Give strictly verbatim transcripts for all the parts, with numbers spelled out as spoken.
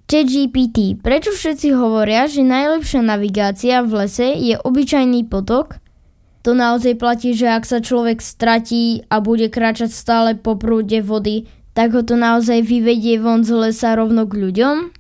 ChatGPT, prečo všetci hovoria, že najlepšia navigácia v lese je obyčajný potok? To naozaj platí, že ak sa človek stratí a bude kráčať stále po prúde vody, tak ho to naozaj vyvedie von z lesa rovno k ľuďom?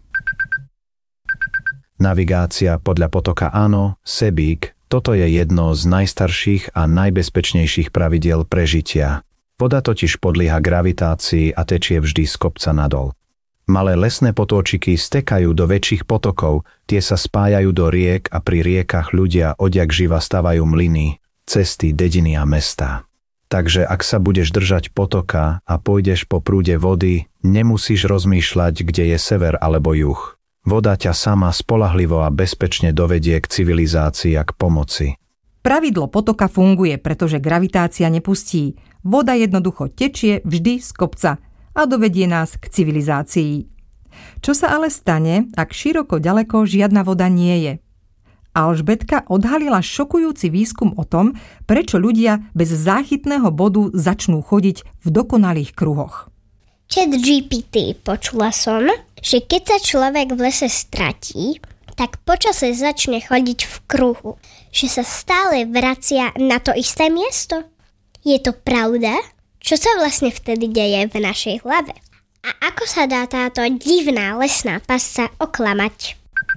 Navigácia podľa potoka áno, Sebík, toto je jedno z najstarších a najbezpečnejších pravidiel prežitia. Voda totiž podlieha gravitácii a tečie vždy z kopca nadol. Malé lesné potóčiky stekajú do väčších potokov, tie sa spájajú do riek a pri riekach ľudia odjak živa stavajú mlyny, cesty, dediny a mestá. Takže ak sa budeš držať potoka a pôjdeš po prúde vody, nemusíš rozmýšľať, kde je sever alebo juh. Voda ťa sama spoľahlivo a bezpečne dovedie k civilizácii a k pomoci. Pravidlo potoka funguje, pretože gravitácia nepustí. Voda jednoducho tečie vždy z kopca a dovedie nás k civilizácii. Čo sa ale stane, ak široko ďaleko žiadna voda nie je? Alžbetka odhalila šokujúci výskum o tom, prečo ľudia bez záchytného bodu začnú chodiť v dokonalých kruhoch. ChatGPT, počula som, že keď sa človek v lese stratí, tak počase začne chodiť v kruhu, že sa stále vracia na to isté miesto. Je to pravda? Čo sa vlastne vtedy deje v našej hlave? A ako sa dá táto divná lesná pasca oklamať?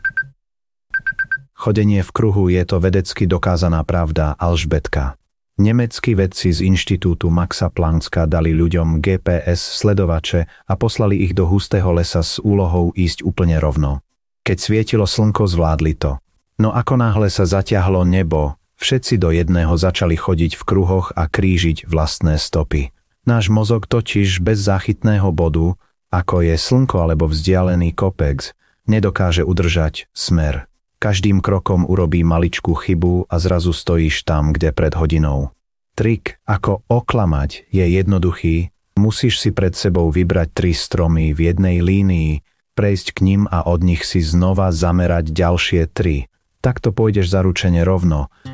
Chodenie v kruhu je to vedecky dokázaná pravda, Alžbetka. Nemeckí vedci z inštitútu Maxa Plancka dali ľuďom gé pé es sledovače a poslali ich do hustého lesa s úlohou ísť úplne rovno. Keď svietilo slnko, zvládli to. No ako náhle sa zatiahlo nebo, všetci do jedného začali chodiť v kruhoch a krížiť vlastné stopy. Náš mozog totiž bez záchytného bodu, ako je slnko alebo vzdialený kopec, nedokáže udržať smer. Každým krokom urobí maličkú chybu a zrazu stojíš tam, kde pred hodinou. Trik, ako oklamať, je jednoduchý. Musíš si pred sebou vybrať tri stromy v jednej línii, prejsť k nim a od nich si znova zamerať ďalšie tri. Takto pôjdeš zaručene rovno